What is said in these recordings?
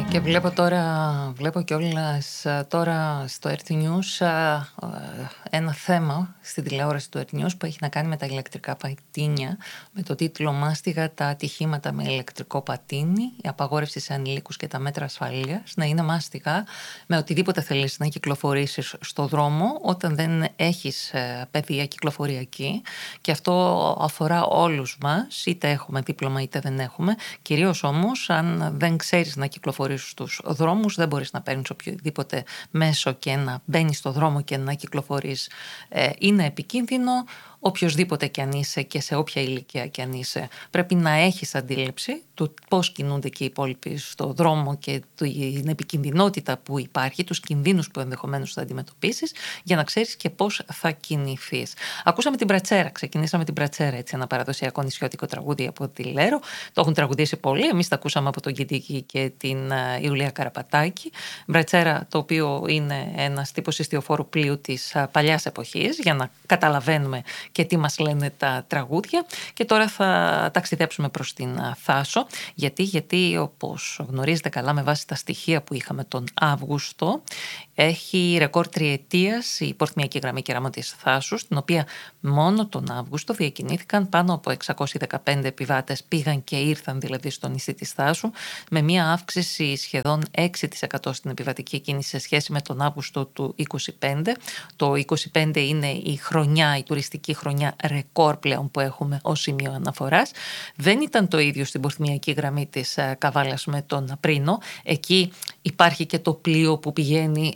Και βλέπω κιόλας τώρα στο RT News ένα θέμα στην τηλεόραση του RT News που έχει να κάνει με τα ηλεκτρικά πατίνια, με το τίτλο «Μάστιγα τα ατυχήματα με ηλεκτρικό πατίνι, η απαγόρευση σε ανηλίκους και τα μέτρα ασφαλείας». Να είναι μάστιγα με οτιδήποτε θέλεις να κυκλοφορήσεις στο δρόμο όταν δεν έχεις παιδεία κυκλοφοριακή, και αυτό αφορά όλους μας, είτε έχουμε δίπλωμα είτε δεν έχουμε. Κυρίως όμως, αν δεν ξέρεις να κυκλοφορήσεις στους δρόμους, δεν μπορείς να παίρνεις οποιοδήποτε μέσο και να μπαίνεις στο δρόμο και να κυκλοφορείς. Είναι επικίνδυνο. Οποιοσδήποτε κι αν είσαι και σε όποια ηλικία κι αν είσαι, πρέπει να έχεις αντίληψη του πώς κινούνται και οι υπόλοιποι στο δρόμο και την επικινδυνότητα που υπάρχει, τους κινδύνους που ενδεχομένως θα αντιμετωπίσεις, για να ξέρεις και πώς θα κινηθείς. Ακούσαμε την Μπρατσέρα, ξεκινήσαμε την Μπρατσέρα, έτσι, ένα παραδοσιακό νησιώτικο τραγούδι από τη Λέρο. Το έχουν τραγουδήσει πολλοί, εμείς τα ακούσαμε από τον Κιντίκη και την Ιουλία Καραπατάκη. Μπρατσέρα, το οποίο είναι ένας τύπος ιστιοφόρου πλοίου της παλιάς εποχής, για να καταλαβαίνουμε και τι μας λένε τα τραγούδια. Και τώρα θα ταξιδέψουμε προς την Θάσο. Γιατί όπως γνωρίζετε καλά, με βάση τα στοιχεία που είχαμε τον Αύγουστο, έχει ρεκόρ τριετίας η πορθμιακή γραμμή Κεραμωτής Θάσου, στην οποία μόνο τον Αύγουστο διακινήθηκαν πάνω από 615 επιβάτες, πήγαν και ήρθαν δηλαδή στο νησί της Θάσου, με μια αύξηση σχεδόν 6% στην επιβατική κίνηση σε σχέση με τον Αύγουστο του 2025. Το 2025 είναι η τουριστική χρονιά ρεκόρ πλέον που έχουμε ως σημείο αναφοράς. Δεν ήταν το ίδιο στην πορθμιακή γραμμή της Καβάλας με τον Πρίνο. Εκεί υπάρχει και το πλοίο που πηγαίνει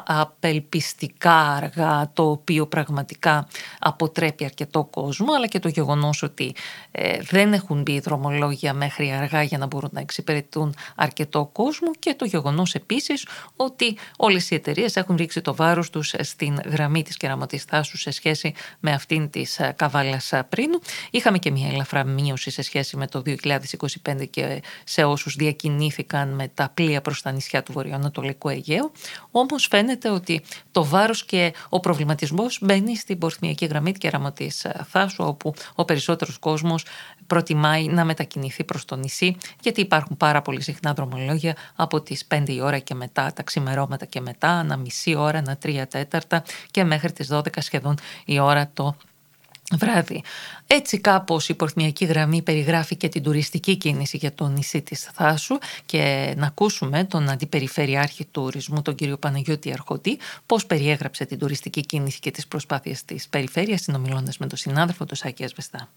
απελπιστικά αργά, το οποίο πραγματικά αποτρέπει αρκετό κόσμο, αλλά και το γεγονός ότι δεν έχουν μπει δρομολόγια μέχρι αργά για να μπορούν να εξυπηρετούν αρκετό κόσμο, και το γεγονός επίσης ότι όλες οι εταιρείες έχουν ρίξει το βάρος τους στην γραμμή της Κεραμωτής Θάσου σε σχέση με αυτήν της Καβάλας Πρίνου. Είχαμε και μια ελαφρά μείωση σε σχέση με το 2025 και σε όσους διακινήθηκαν με τα πλοία προς τα νησιά του βορειοανατολικού Αιγαίου. Όμως φαίνεται ότι το βάρος και ο προβληματισμός μπαίνει στην πορθμιακή γραμμή της Κεραμωτής Θάσου, όπου ο περισσότερος κόσμος προτιμάει να μετακινηθεί προς το νησί, γιατί υπάρχουν πάρα πολύ συχνά δρομολόγια από τις 5 η ώρα και μετά, τα ξημερώματα και μετά, ανά μισή ώρα, ανά 3/4 και μέχρι τις 12 σχεδόν η ώρα το βράδυ. Έτσι κάπως η πορθμιακή γραμμή περιγράφει και την τουριστική κίνηση για το νησί της Θάσου, και να ακούσουμε τον Αντιπεριφερειάρχη Τουρισμού, τον κύριο Παναγιώτη Αρχοντή, πώς περιέγραψε την τουριστική κίνηση και τις προσπάθειες της περιφέρειας, συνομιλώντας με τον συνάδελφο του Σάκη Ασβεστά.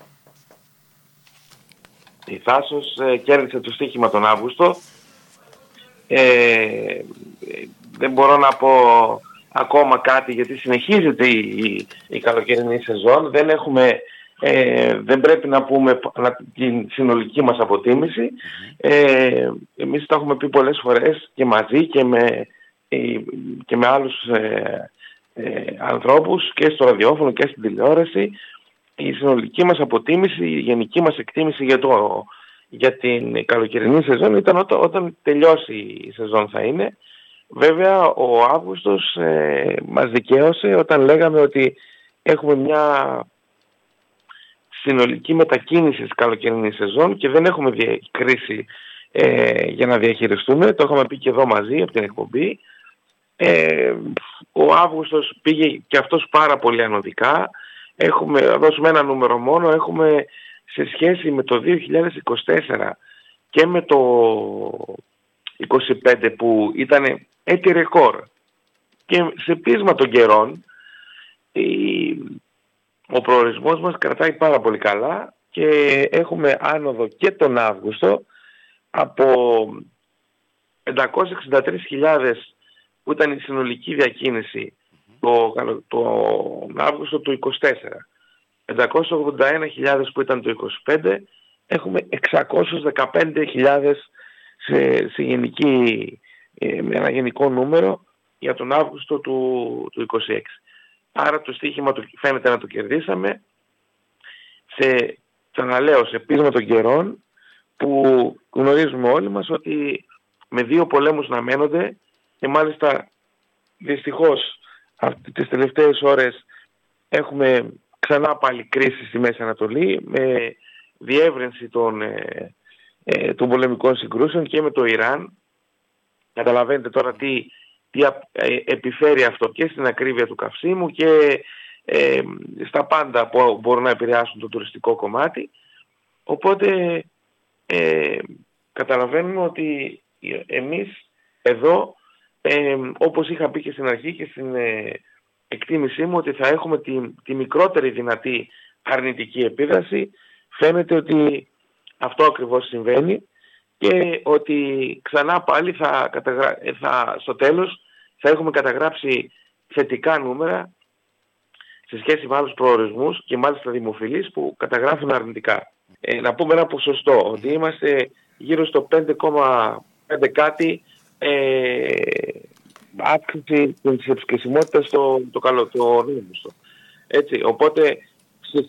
Η Θάσος κέρδισε το στοίχημα τον Αύγουστο. Δεν μπορώ να πω ακόμα κάτι, γιατί συνεχίζεται η καλοκαιρινή σεζόν. Δεν πρέπει να πούμε την συνολική μας αποτίμηση. Εμείς το έχουμε πει πολλές φορές και μαζί και με άλλους ανθρώπους και στο ραδιόφωνο και στην τηλεόραση. Η συνολική μας αποτίμηση, η γενική μας εκτίμηση για την καλοκαιρινή σεζόν ήταν όταν τελειώσει η σεζόν θα είναι. Βέβαια ο Αύγουστος μας δικαίωσε όταν λέγαμε ότι έχουμε μια συνολική μετακίνηση της καλοκαιρινής σεζόν και δεν έχουμε κρίση για να διαχειριστούμε. Το είχαμε πει και εδώ μαζί από την εκπομπή. Ο Αύγουστος πήγε και αυτός πάρα πολύ ανωδικά. Θα δώσουμε ένα νούμερο μόνο. Έχουμε σε σχέση με το 2024 και με το 2025 που ήταν έτη ρεκόρ και σε πείσμα των καιρών, ο προορισμός μας κρατάει πάρα πολύ καλά και έχουμε άνοδο και τον Αύγουστο από 563.000 που ήταν η συνολική διακίνηση το Αύγουστο του 24, 581.000 που ήταν το 25, έχουμε 615.000 σε με ένα γενικό νούμερο για τον Αύγουστο του 26. Άρα το στοίχημα φαίνεται να το κερδίσαμε, ξαναλέω, σε πείσμα των καιρών, που γνωρίζουμε όλοι μας ότι με δύο πολέμους να μένονται, και μάλιστα δυστυχώς τις τελευταίες ώρες έχουμε ξανά πάλι κρίση στη Μέση Ανατολή, με διεύρυνση των πολεμικών συγκρούσεων και με το Ιράν, Καταλαβαίνετε τώρα τι επιφέρει αυτό και στην ακρίβεια του καυσίμου και στα πάντα που μπορούν να επηρεάσουν το τουριστικό κομμάτι. Οπότε καταλαβαίνουμε ότι εμείς εδώ, όπως είχα πει και στην αρχή και στην εκτίμησή μου, ότι θα έχουμε τη μικρότερη δυνατή αρνητική επίδραση. Φαίνεται ότι αυτό ακριβώς συμβαίνει και ότι ξανά πάλι στο τέλος θα έχουμε καταγράψει θετικά νούμερα σε σχέση με άλλους προορισμούς και μάλιστα δημοφιλείς που καταγράφουν αρνητικά. Να πούμε ένα ποσοστό, ότι είμαστε γύρω στο 5,5 κάτι αύξηση της επισκεψιμότητας το Αύγουστο. Έτσι, οπότε σε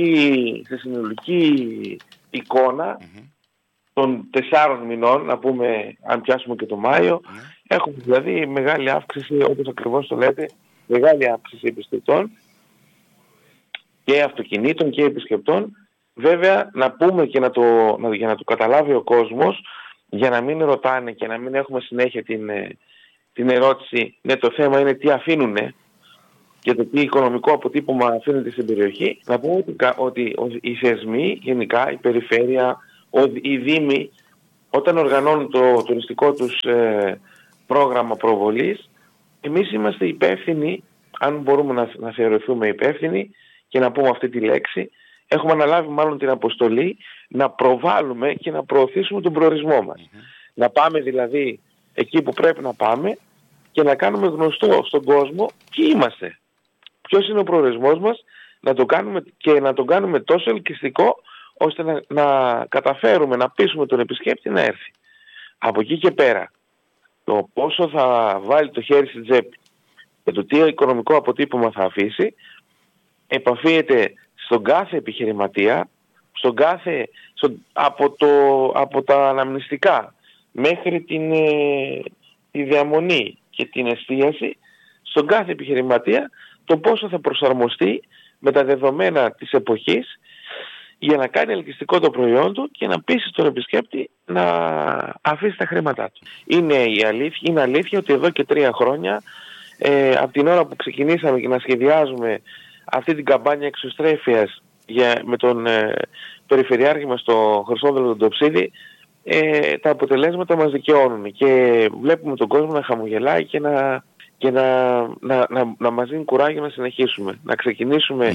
συνολική εικόνα των 4 μηνών, να πούμε, αν πιάσουμε και το Μάιο, έχουμε δηλαδή μεγάλη αύξηση, όπως ακριβώς το λέτε, μεγάλη αύξηση επισκεπτών και αυτοκινήτων και επισκεπτών. Βέβαια, να πούμε και για να το καταλάβει ο κόσμος, για να μην ρωτάνε και να μην έχουμε συνέχεια την ερώτηση, ναι, το θέμα είναι τι αφήνουνε και το τι οικονομικό αποτύπωμα αφήνεται στην περιοχή, να πούμε ότι οι θεσμοί, γενικά η περιφέρεια, οι δήμοι, όταν οργανώνουν το τουριστικό τους πρόγραμμα προβολής, εμείς είμαστε υπεύθυνοι, αν μπορούμε να θεωρηθούμε υπεύθυνοι και να πούμε αυτή τη λέξη, έχουμε αναλάβει μάλλον την αποστολή να προβάλλουμε και να προωθήσουμε τον προορισμό μας. Να πάμε δηλαδή εκεί που πρέπει να πάμε και να κάνουμε γνωστό στον κόσμο ποιοι είμαστε. Ποιος είναι ο προορισμός μας, να τον κάνουμε τόσο ελκυστικό ώστε να καταφέρουμε να πείσουμε τον επισκέπτη να έρθει. Από εκεί και πέρα, το πόσο θα βάλει το χέρι στην τσέπη και το τι οικονομικό αποτύπωμα θα αφήσει, επαφίεται στον κάθε επιχειρηματία, από τα αναμνηστικά μέχρι τη διαμονή και την εστίαση, στον κάθε επιχειρηματία το πόσο θα προσαρμοστεί με τα δεδομένα της εποχής για να κάνει ελκυστικό το προϊόν του και να πείσει τον επισκέπτη να αφήσει τα χρήματά του. Είναι αλήθεια ότι εδώ και 3 χρόνια, από την ώρα που ξεκινήσαμε και να σχεδιάζουμε αυτή την καμπάνια εξωστρέφειας με τον περιφερειάρχη μας, τον Χρυσόδουλο τον Τοψίδη, τα αποτελέσματα μας δικαιώνουν και βλέπουμε τον κόσμο να χαμογελάει και να μας δίνει κουράγιο να συνεχίσουμε. Να ξεκινήσουμε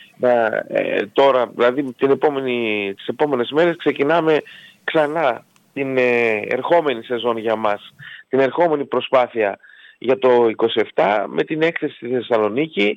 τώρα, δηλαδή τις επόμενες μέρες ξεκινάμε ξανά την ερχόμενη σεζόν για μας, την ερχόμενη προσπάθεια για το 27 με την έκθεση στη Θεσσαλονίκη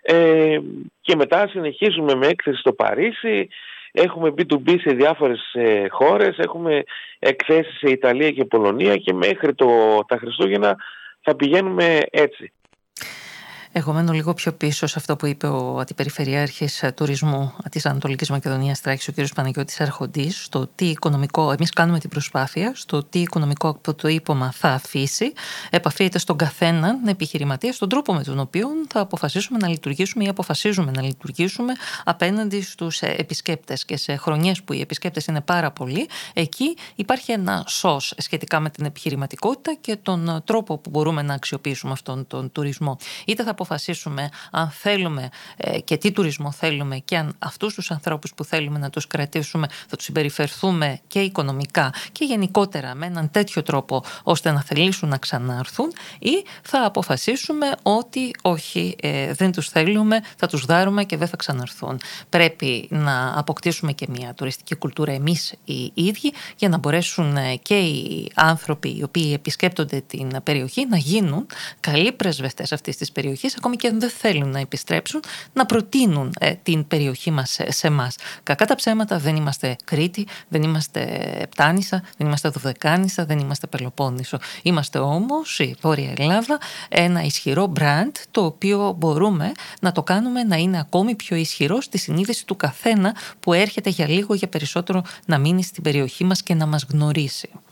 και μετά συνεχίζουμε με έκθεση στο Παρίσι. Έχουμε B2B σε διάφορες χώρες, έχουμε εκθέσεις σε Ιταλία και Πολωνία και μέχρι τα Χριστούγεννα θα πηγαίνουμε έτσι. Εγώ μένω λίγο πιο πίσω σε αυτό που είπε ο Αντιπεριφερειάρχης Τουρισμού της Ανατολικής Μακεδονίας Τράκης, ο κ. Παναγιώτης Αρχοντής, στο τι οικονομικό, εμείς κάνουμε την προσπάθεια, στο τι οικονομικό αποτύπωμα θα αφήσει, επαφίεται στον καθέναν επιχειρηματία, στον τρόπο με τον οποίο θα αποφασίσουμε να λειτουργήσουμε ή αποφασίζουμε να λειτουργήσουμε απέναντι στους επισκέπτες. Και σε χρονιές που οι επισκέπτες είναι πάρα πολλοί, εκεί υπάρχει ένα σως σχετικά με την επιχειρηματικότητα και τον τρόπο που μπορούμε να αξιοποιήσουμε αυτόν τον τουρισμό. Είτε θα αποφασίσουμε αν θέλουμε και τι τουρισμό θέλουμε και αν αυτούς τους ανθρώπους που θέλουμε να τους κρατήσουμε θα τους συμπεριφερθούμε και οικονομικά και γενικότερα με έναν τέτοιο τρόπο ώστε να θελήσουν να ξανάρθουν, ή θα αποφασίσουμε ότι όχι, δεν τους θέλουμε, θα τους δάρουμε και δεν θα ξαναρθούν. Πρέπει να αποκτήσουμε και μια τουριστική κουλτούρα εμείς οι ίδιοι για να μπορέσουν και οι άνθρωποι οι οποίοι επισκέπτονται την περιοχή να γίνουν καλοί πρεσβευτές αυτής της περιοχής, ακόμη και αν δεν θέλουν να επιστρέψουν, να προτείνουν την περιοχή μας σε εμάς. Κακά τα ψέματα, δεν είμαστε Κρήτη, δεν είμαστε Πτάνησα, δεν είμαστε Δωδεκάνησα, δεν είμαστε Πελοπόννησο. Είμαστε όμως η Βόρεια Ελλάδα, ένα ισχυρό brand, το οποίο μπορούμε να το κάνουμε να είναι ακόμη πιο ισχυρό στη συνείδηση του καθένα που έρχεται για λίγο για περισσότερο να μείνει στην περιοχή μας και να μας γνωρίσει.